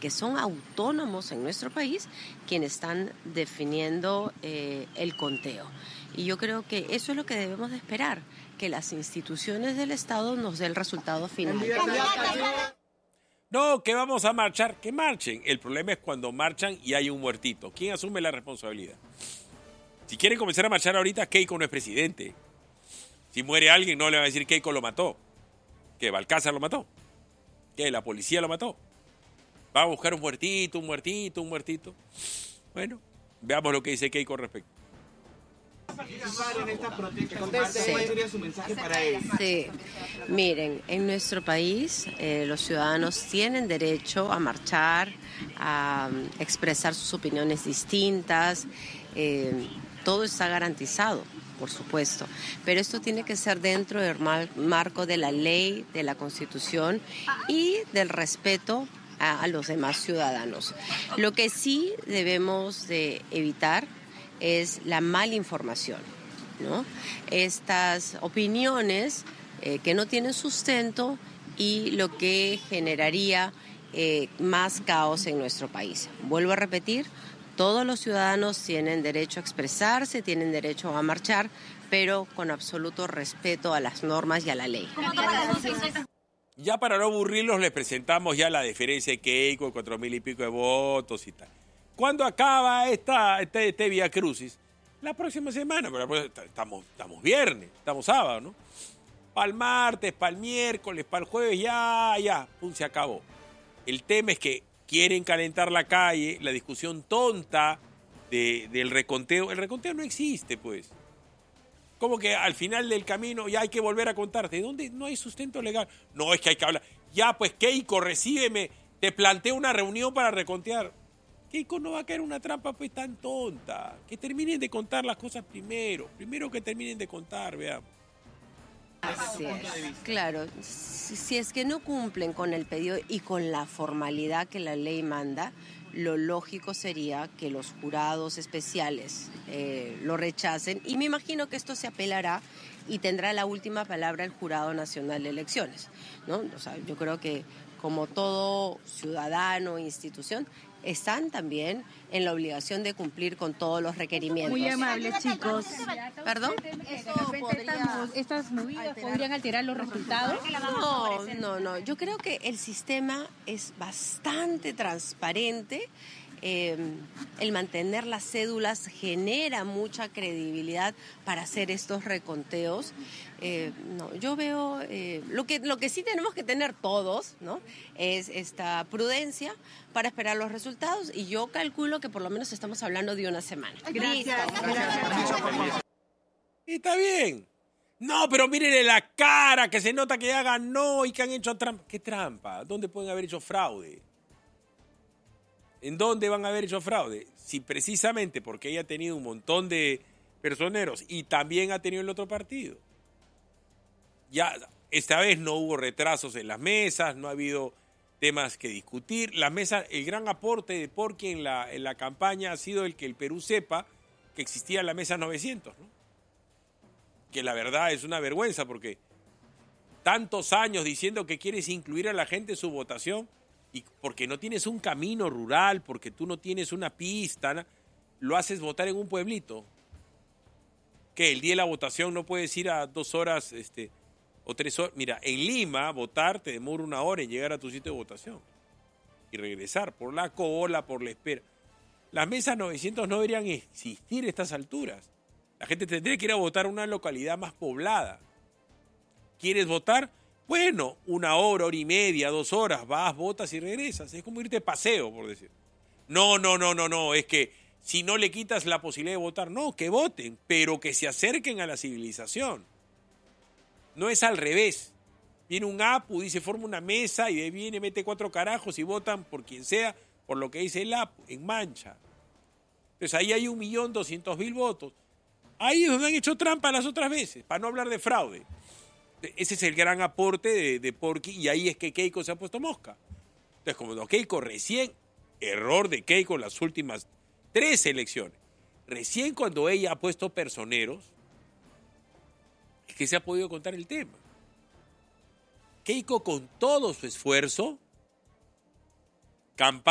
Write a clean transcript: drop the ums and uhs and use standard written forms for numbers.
que son autónomos en nuestro país quienes están definiendo el conteo. Y yo creo que eso es lo que debemos de esperar, que las instituciones del Estado nos den el resultado final. No, que vamos a marchar, que marchen. El problema es cuando marchan y hay un muertito. ¿Quién asume la responsabilidad? Si quieren comenzar a marchar ahorita, Keiko no es presidente. Si muere alguien, no le van a decir Keiko lo mató. ¿Que Balcázar lo mató? ¿Que la policía lo mató? Va a buscar un muertito. Bueno, veamos lo que dice Keiko al respecto. ¿Cuál sería su mensaje para ellos? Sí, miren, en nuestro país los ciudadanos tienen derecho a marchar, a expresar sus opiniones distintas, todo está garantizado, por supuesto, pero esto tiene que ser dentro del marco de la ley, de la Constitución y del respeto a los demás ciudadanos. Lo que sí debemos de evitar es la malinformación, ¿no? Estas opiniones que no tienen sustento y lo que generaría más caos en nuestro país. Vuelvo a repetir, todos los ciudadanos tienen derecho a expresarse, tienen derecho a marchar, pero con absoluto respeto a las normas y a la ley. Ya para no aburrirlos, les presentamos ya la diferencia de Keiko, 4,000 y pico de votos y tal. ¿Cuándo acaba este Vía Crucis? La próxima semana, pero estamos viernes, estamos sábado, ¿no? Para el martes, para el miércoles, para el jueves, ya, pum, se acabó. El tema es que quieren calentar la calle, la discusión tonta del reconteo. El reconteo no existe, pues. Como que al final del camino ya hay que volver a contar. ¿De dónde no hay sustento legal? No, es que hay que hablar. Ya, pues, Keiko, recíbeme, te planteo una reunión para recontear. Keiko no va a caer en una trampa pues tan tonta. Que terminen de contar las cosas primero. Primero que terminen de contar, veamos. Así es. Claro, si es que no cumplen con el pedido y con la formalidad que la ley manda, lo lógico sería que los jurados especiales lo rechacen y me imagino que esto se apelará y tendrá la última palabra el Jurado Nacional de Elecciones, ¿no? O sea, yo creo que como todo ciudadano e institución, están también en la obligación de cumplir con todos los requerimientos. Muy amables, chicos. ¿Perdón? ¿Estas movidas podrían alterar los resultados? No. Yo creo que el sistema es bastante transparente. El mantener las cédulas genera mucha credibilidad para hacer estos reconteos. Yo veo lo que sí tenemos que tener todos, ¿no? Es esta prudencia para esperar los resultados y yo calculo que por lo menos estamos hablando de una semana. Gracias. Y está bien. No, pero mírenle la cara, que se nota que ya ganó y que han hecho trampa. ¿Qué trampa? ¿Dónde pueden haber hecho fraude? ¿En dónde van a haber hecho fraude? Si precisamente porque ella ha tenido un montón de personeros y también ha tenido el otro partido. Ya esta vez no hubo retrasos en las mesas, no ha habido temas que discutir. Las mesas, el gran aporte de Porqui en la campaña ha sido el que el Perú sepa que existía la mesa 900, ¿no? Que la verdad es una vergüenza porque tantos años diciendo que quieres incluir a la gente en su votación y porque no tienes un camino rural, porque tú no tienes una pista, ¿no? Lo haces votar en un pueblito. Que el día de la votación no puedes ir a 2 horas o 3 horas. Mira, en Lima votar te demora 1 hora en llegar a tu sitio de votación y regresar por la cola, por la espera. Las mesas 900 no deberían existir a estas alturas. La gente tendría que ir a votar a una localidad más poblada. ¿Quieres votar? Bueno, 1 hora, 1 hora y media, 2 horas, vas, votas y regresas. Es como irte de paseo, por decir. No, es que si no le quitas la posibilidad de votar, no, que voten, pero que se acerquen a la civilización. No es al revés. Viene un APU, dice, forma una mesa y de ahí viene, mete 4 carajos y votan por quien sea, por lo que dice el APU, en mancha. Entonces ahí hay 1.200.000 votos. Ahí es donde han hecho trampa las otras veces, para no hablar de fraude. Ese es el gran aporte de Porqui y ahí es que Keiko se ha puesto mosca. Entonces, como Keiko recién, error de Keiko en las últimas 3 elecciones, recién cuando ella ha puesto personeros, es que se ha podido contar el tema. Keiko con todo su esfuerzo, campaña